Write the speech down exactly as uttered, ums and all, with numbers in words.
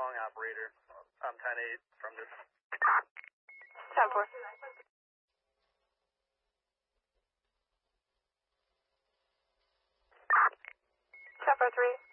wrong operator. I'm ten eight from this. ten four. ten four three.